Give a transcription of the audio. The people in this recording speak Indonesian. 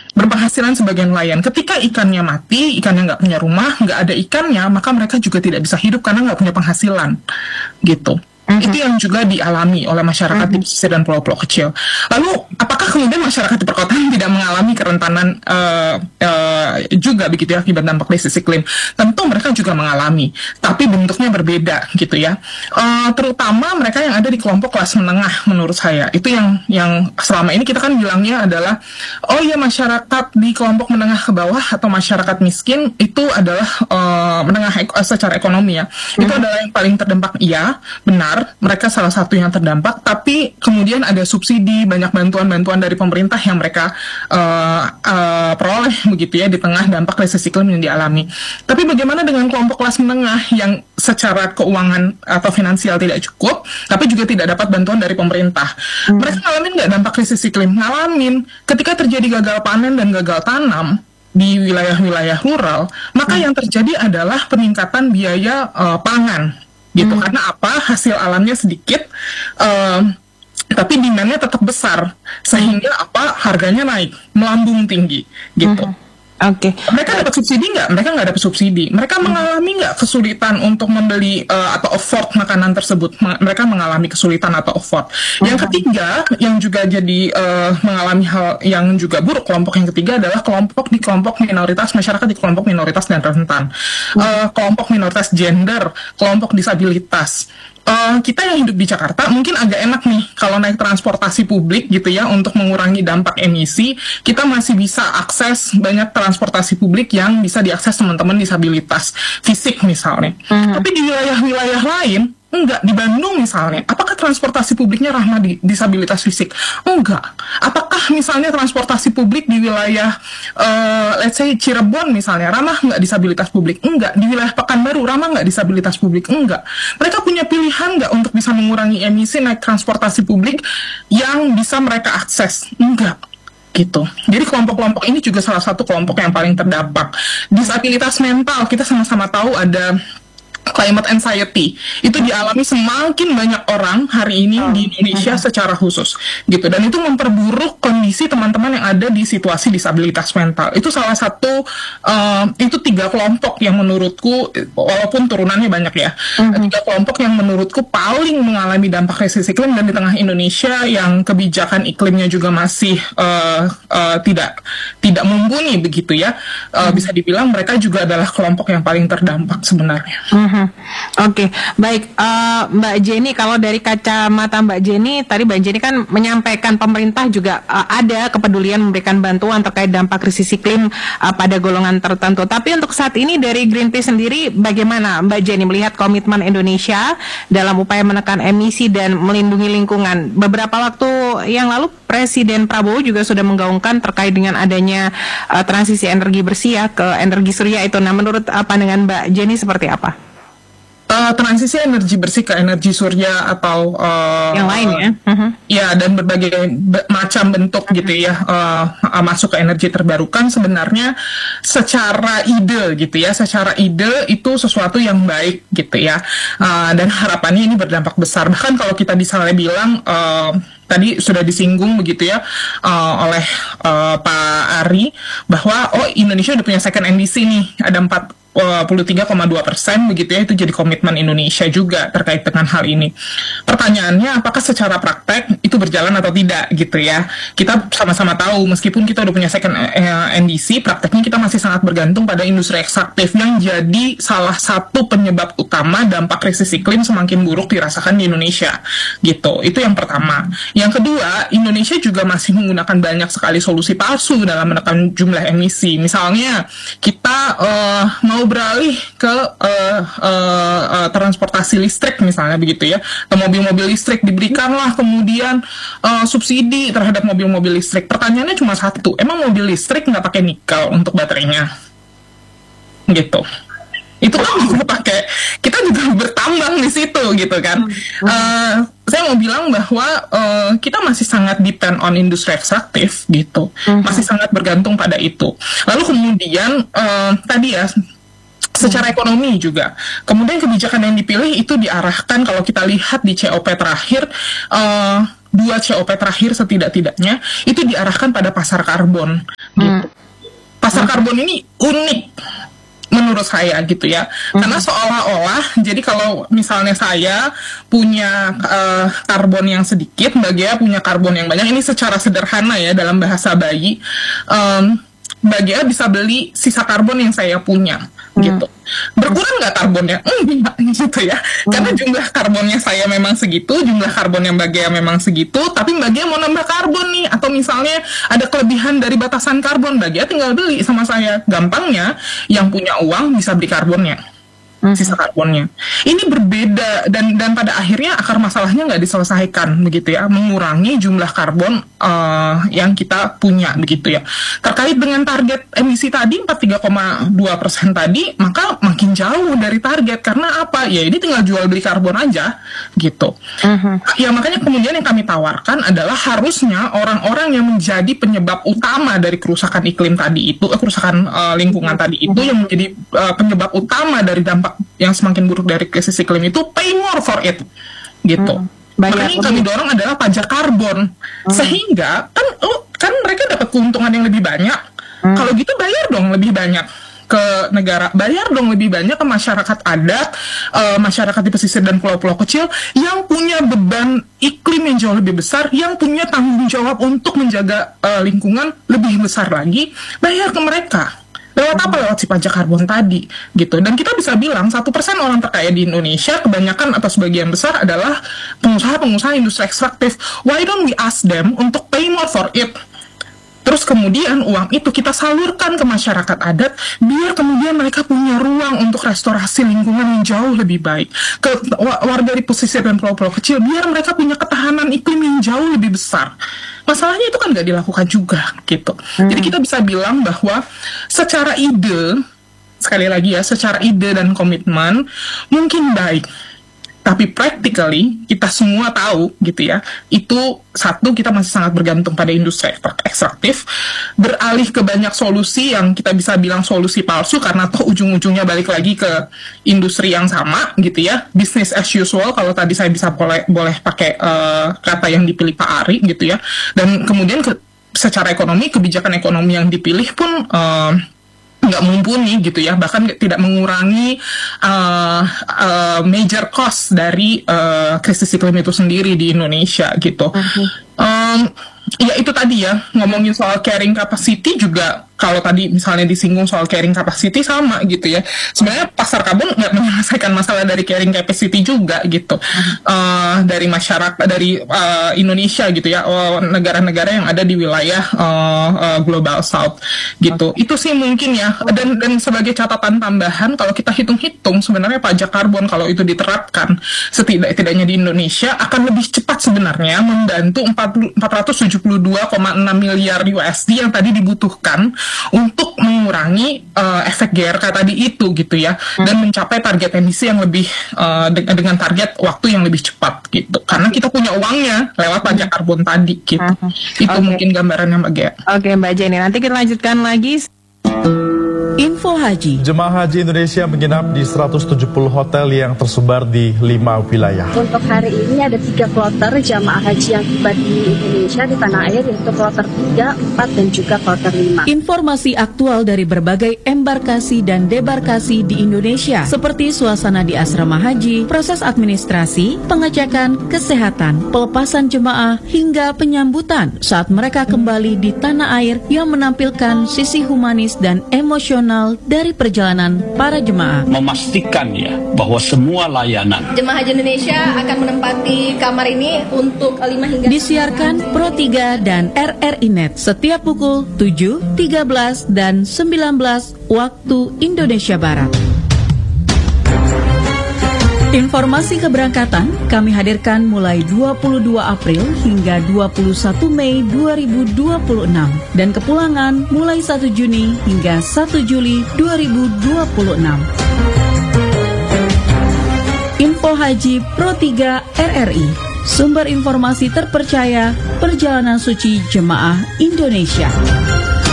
berpenghasilan sebagai nelayan. Ketika ikannya mati, ikannya nggak punya rumah, nggak ada ikannya, maka mereka juga tidak bisa hidup karena nggak punya penghasilan, gitu. Itu yang juga dialami oleh masyarakat di pesisir dan pulau-pulau kecil. Lalu, apakah kemudian masyarakat di perkotaan tidak mengalami kerentanan juga begitu ya akibat dampak krisis iklim? Tentu mereka juga mengalami, tapi bentuknya berbeda gitu ya. Terutama mereka yang ada di kelompok kelas menengah, menurut saya itu yang selama ini kita kan bilangnya adalah oh ya masyarakat di kelompok menengah ke bawah atau masyarakat miskin itu adalah menengah secara ekonomi ya. Itu adalah yang paling terdampak. Iya, benar. Mereka salah satu yang terdampak, tapi kemudian ada subsidi, banyak bantuan-bantuan dari pemerintah yang mereka peroleh begitu ya di tengah dampak krisis iklim yang dialami. Tapi bagaimana dengan kelompok kelas menengah yang secara keuangan atau finansial tidak cukup, tapi juga tidak dapat bantuan dari pemerintah? Mereka ngalamin nggak dampak krisis iklim? Ngalamin. Ketika terjadi gagal panen dan gagal tanam di wilayah-wilayah rural, maka yang terjadi adalah peningkatan biaya pangan. Gitu, karena apa? Hasil alamnya sedikit, tapi demand-nya tetap besar, sehingga apa? Harganya naik, melambung tinggi, gitu. Oke. Mereka dapat subsidi nggak? Mereka nggak dapat subsidi. Mereka mengalami nggak kesulitan untuk membeli atau afford makanan tersebut? Mereka mengalami kesulitan atau afford. Yang ketiga, yang juga jadi mengalami hal yang juga buruk, kelompok yang ketiga adalah kelompok minoritas, masyarakat di kelompok minoritas dan rentan. Kelompok minoritas gender, kelompok disabilitas. Kita yang hidup di Jakarta mungkin agak enak nih kalau naik transportasi publik gitu ya untuk mengurangi dampak emisi, kita masih bisa akses banyak transportasi publik yang bisa diakses teman-teman disabilitas fisik misalnya. Tapi di wilayah-wilayah lain enggak, di Bandung misalnya, apakah transportasi publiknya ramah di disabilitas fisik? Enggak. Apakah misalnya transportasi publik di wilayah, let's say Cirebon misalnya, ramah nggak disabilitas publik? Enggak. Di wilayah Pekanbaru, ramah nggak disabilitas publik? Enggak. Mereka punya pilihan nggak untuk bisa mengurangi emisi naik transportasi publik yang bisa mereka akses? Enggak. Gitu. Jadi kelompok-kelompok ini juga salah satu kelompok yang paling terdampak. Disabilitas mental, kita sama-sama tahu ada climate anxiety, itu dialami semakin banyak orang hari ini di Indonesia secara khusus gitu, dan itu memperburuk kondisi teman-teman yang ada di situasi disabilitas mental. Itu salah satu itu 3 kelompok yang menurutku, walaupun turunannya banyak ya, 3 kelompok yang menurutku paling mengalami dampak krisis iklim, dan di tengah Indonesia yang kebijakan iklimnya juga masih tidak mumpuni begitu ya, bisa dibilang mereka juga adalah kelompok yang paling terdampak sebenarnya. Oke, baik, Mbak Jenny, kalau dari kacamata Mbak Jenny, tadi Mbak Jenny kan menyampaikan pemerintah juga ada kepedulian memberikan bantuan terkait dampak krisis iklim pada golongan tertentu. Tapi untuk saat ini dari Greenpeace sendiri, bagaimana Mbak Jenny melihat komitmen Indonesia dalam upaya menekan emisi dan melindungi lingkungan? Beberapa waktu yang lalu Presiden Prabowo juga sudah menggaungkan terkait dengan adanya transisi energi bersih ya ke energi surya itu. Nah, menurut pandangan Mbak Jenny seperti apa? Transisi energi bersih ke energi surya atau yang lain ya, ya, dan berbagai macam bentuk gitu ya, masuk ke energi terbarukan sebenarnya secara ide gitu ya, secara ide itu sesuatu yang baik gitu ya, dan harapannya ini berdampak besar. Bahkan kalau kita misalnya bilang tadi sudah disinggung begitu ya oleh Pak Ari bahwa Indonesia udah punya second NDC nih, ada 43,2% begitu ya, itu jadi komitmen Indonesia juga terkait dengan hal ini. Pertanyaannya, apakah secara praktek itu berjalan atau tidak gitu ya? Kita sama-sama tahu meskipun kita udah punya second NDC, prakteknya kita masih sangat bergantung pada industri ekstraktif yang jadi salah satu penyebab utama dampak krisis iklim semakin buruk dirasakan di Indonesia gitu. Itu yang pertama. Yang kedua, Indonesia juga masih menggunakan banyak sekali solusi palsu dalam menekan jumlah emisi. Misalnya kita mau beralih ke transportasi listrik misalnya begitu ya, ke mobil-mobil listrik, diberikanlah kemudian subsidi terhadap mobil-mobil listrik. Pertanyaannya cuma satu, emang mobil listrik nggak pakai nikel untuk baterainya? Gitu. Itu kan juga pakai, kita juga bertambang di situ gitu kan. Saya mau bilang bahwa kita masih sangat depend on industri ekstraktif gitu, masih sangat bergantung pada itu. Lalu kemudian tadi ya, secara ekonomi juga. Kemudian kebijakan yang dipilih itu diarahkan, kalau kita lihat di COP terakhir, 2 COP terakhir setidak-tidaknya itu diarahkan pada pasar karbon gitu. Pasar karbon ini unik menurut saya gitu ya, karena seolah-olah jadi kalau misalnya saya punya karbon yang sedikit, Mbak Gea punya karbon yang banyak, ini secara sederhana ya dalam bahasa bayi, Mbak Gea bisa beli sisa karbon yang saya punya gitu. Berkurang nggak karbonnya? Enggak gitu ya, karena jumlah karbonnya saya memang segitu, jumlah karbon yang Mbak Gea memang segitu, tapi Mbak Gea mau nambah karbon nih, atau misalnya ada kelebihan dari batasan karbon, Mbak Gea tinggal beli sama saya. Gampangnya, yang punya uang bisa beli karbonnya, sisa karbonnya. Ini berbeda, dan pada akhirnya akar masalahnya nggak diselesaikan begitu ya, mengurangi jumlah karbon yang kita punya begitu ya. Terkait dengan target emisi tadi 43,2% tadi, maka makin jauh dari target. Karena apa? Ya ini tinggal jual beli karbon aja gitu. Ya makanya kemudian yang kami tawarkan adalah harusnya orang-orang yang menjadi penyebab utama dari kerusakan iklim tadi itu, kerusakan lingkungan tadi itu, yang menjadi penyebab utama dari dampak yang semakin buruk dari krisis iklim itu, pay more for it gitu. Makanya yang kami dorong adalah pajak karbon, sehingga kan mereka dapat keuntungan yang lebih banyak. Kalau gitu bayar dong lebih banyak ke negara, bayar dong lebih banyak ke masyarakat adat, masyarakat di pesisir dan pulau-pulau kecil yang punya beban iklim yang jauh lebih besar, yang punya tanggung jawab untuk menjaga lingkungan lebih besar lagi, bayar ke mereka. Lewat apa? Lewat si pajak karbon tadi gitu. Dan kita bisa bilang 1% orang terkaya di Indonesia, kebanyakan atau sebagian besar adalah pengusaha-pengusaha industri ekstraktif. Why don't we ask them untuk pay more for it? Terus kemudian uang itu kita salurkan ke masyarakat adat, biar kemudian mereka punya ruang untuk restorasi lingkungan yang jauh lebih baik. Ke warga di pesisir dan pulau-pulau kecil, biar mereka punya ketahanan iklim yang jauh lebih besar. Masalahnya itu kan nggak dilakukan juga gitu. Jadi kita bisa bilang bahwa secara ide, sekali lagi ya, secara ide dan komitmen mungkin baik. Tapi practically kita semua tahu gitu ya, itu satu, kita masih sangat bergantung pada industri ekstraktif, beralih ke banyak solusi yang kita bisa bilang solusi palsu, karena toh ujung-ujungnya balik lagi ke industri yang sama gitu ya, business as usual kalau tadi saya bisa boleh pakai kata yang dipilih Pak Ari gitu ya. Dan kemudian secara ekonomi, kebijakan ekonomi yang dipilih pun nggak mumpuni gitu ya, bahkan tidak mengurangi major cost dari krisis iklim itu sendiri di Indonesia gitu. Ya itu tadi ya, ngomongin soal carrying capacity juga, kalau tadi misalnya disinggung soal carrying capacity sama gitu ya. Sebenarnya pasar karbon nggak menyelesaikan masalah dari carrying capacity juga gitu. Dari masyarakat, dari Indonesia gitu ya, negara-negara yang ada di wilayah Global South gitu. Itu sih mungkin ya. Dan sebagai catatan tambahan, kalau kita hitung-hitung sebenarnya pajak karbon kalau itu diterapkan setidak-tidaknya di Indonesia akan lebih cepat sebenarnya membantu 472,6 miliar USD yang tadi dibutuhkan untuk mengurangi efek GRK tadi itu gitu ya, dan mencapai target emisi yang lebih dengan target waktu yang lebih cepat gitu, karena kita punya uangnya lewat pajak karbon tadi gitu. Itu mungkin gambarannya Mbak Gea. Oke Mbak Jenny, nanti kita lanjutkan lagi. Info Haji. Jemaah Haji Indonesia menginap di 170 hotel yang tersebar di 5 wilayah. Untuk hari ini ada 3 kloter jemaah haji yang tiba di Indonesia di tanah air, yaitu kloter 3, 4, dan juga kloter 5. Informasi aktual dari berbagai embarkasi dan debarkasi di Indonesia, seperti suasana di asrama haji, proses administrasi, pengecekan, kesehatan, pelepasan jemaah, hingga penyambutan saat mereka kembali di tanah air yang menampilkan sisi humanis dan emosional dari perjalanan para jemaah. Memastikan ya bahwa semua layanan Jemaah Haji Indonesia akan menempati kamar ini untuk 5 hingga disiarkan Pro 3 dan RRI Net setiap pukul 7, 13, dan 19 waktu Indonesia Barat. Informasi keberangkatan kami hadirkan mulai 22 April hingga 21 Mei 2026 dan kepulangan mulai 1 Juni hingga 1 Juli 2026. Info Haji Pro 3 RRI, sumber informasi terpercaya perjalanan suci jemaah Indonesia.